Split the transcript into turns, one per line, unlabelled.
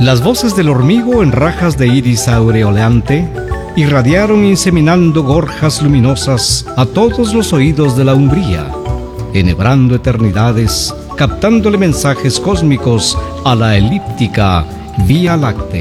Las voces del hormigo en rajas de iris aureoleante irradiaron inseminando gorjas luminosas a todos los oídos de la umbría, enhebrando eternidades, captándole mensajes cósmicos a la elíptica Vía Láctea.